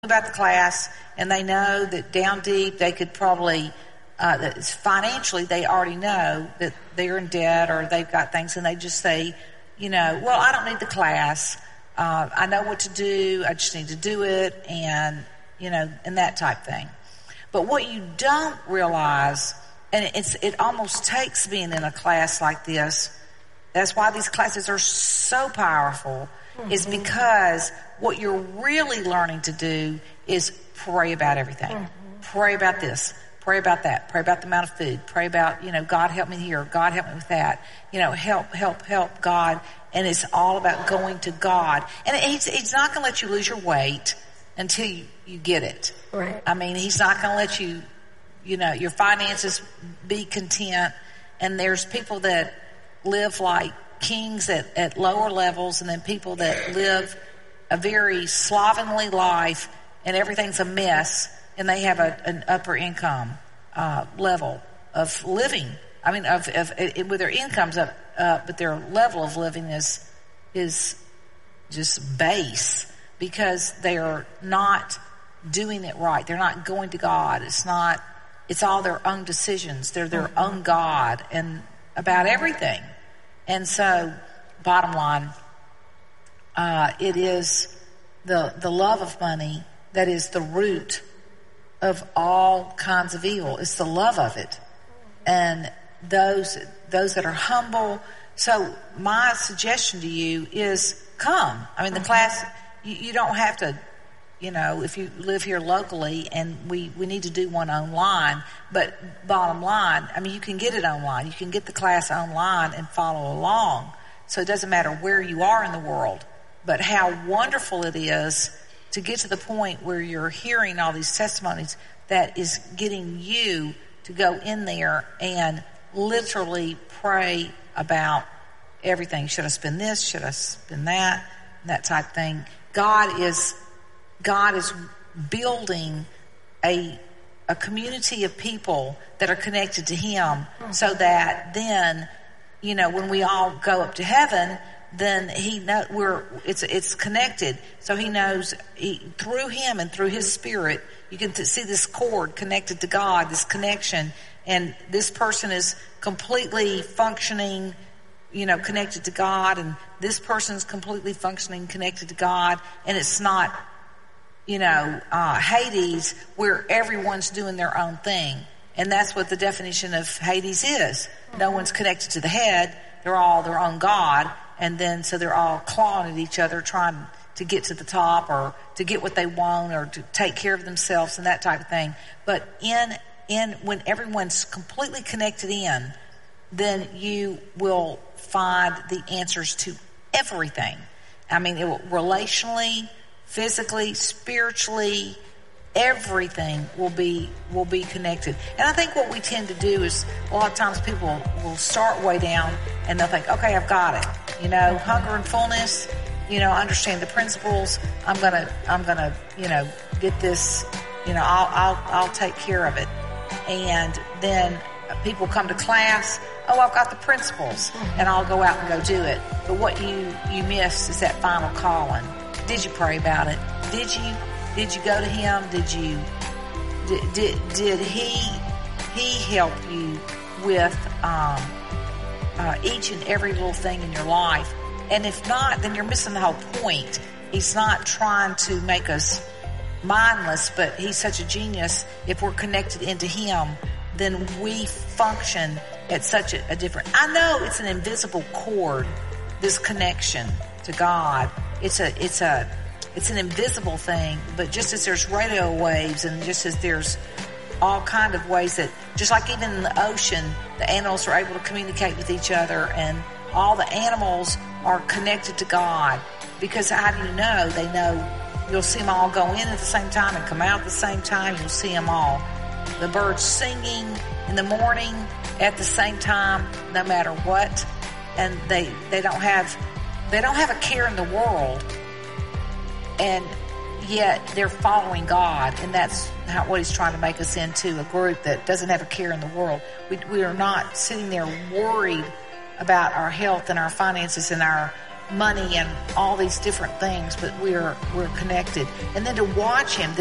about the class, and they know that down deep they could probably, that financially they already know that they're in debt or they've got things, and they just say, well, I don't need the class. I know what to do. I just need to do it, and that type thing. But what you don't realize, and it almost takes being in a class like this. That's why these classes are so powerful. Is because what you're really learning to do is pray about everything. Pray about this. Pray about that. Pray about the amount of food. Pray about, God help me here. God help me with that. Help God. And it's all about going to God. And he's not going to let you lose your weight until you get it. Right. I mean, he's not going to let you, your finances be content. And there's people that live like kings at lower levels, and then people that live a very slovenly life and everything's a mess, and they have an upper income level of living. I mean, with their incomes up, but their level of living is just base because they are not doing it right. They're not going to God. It's all their own decisions. They're their own God and about everything. And so, bottom line, it is the love of money that is the root of all kinds of evil. It's the love of it. And those that are humble. So my suggestion to you is come. I mean, the class, you don't have to, if you live here locally, and we need to do one online, but bottom line, I mean, you can get it online. You can get the class online and follow along. So it doesn't matter where you are in the world, but how wonderful it is to get to the point where you're hearing all these testimonies that is getting you to go in there and literally pray about everything. Should I spend this? Should I spend that? That type of thing. God is building a community of people that are connected to Him, so that then, when we all go up to heaven, then it's connected. So He knows through Him and through His Spirit, you can see this cord connected to God, this connection, and this person is completely functioning, connected to God, and this person's completely functioning, connected to God, and it's not Hades, where everyone's doing their own thing. And that's what the definition of Hades is. No one's connected to the head. They're all their own God. And then, so they're all clawing at each other, trying to get to the top or to get what they want or to take care of themselves and that type of thing. But when everyone's completely connected in, then you will find the answers to everything. I mean, relationally, physically, spiritually, everything will be connected. And I think what we tend to do is a lot of times people will start way down and they'll think, okay, I've got it. Hunger and fullness, understand the principles. I'm gonna, get this, I'll take care of it. And then people come to class, I've got the principles, and I'll go out and go do it. But what you miss is that final calling. Did you pray about it? Did you go to Him? Did He help you with each and every little thing in your life? And if not, then you're missing the whole point. He's not trying to make us mindless, but He's such a genius. If we're connected into Him, then we function at such a different. I know it's an invisible cord, this connection to God. It's an invisible thing, but just as there's radio waves, and just as there's all kind of ways that, just like even in the ocean, the animals are able to communicate with each other, and all the animals are connected to God. Because how do you know? They know. You'll see them all go in at the same time and come out at the same time. You'll see them all. The birds singing in the morning at the same time, no matter what, and they don't have a care in the world. And yet they're following God, and that's what He's trying to make us into, a group that doesn't have a care in the world. We are not sitting there worried about our health and our finances and our money and all these different things, but we're connected. And then to watch him,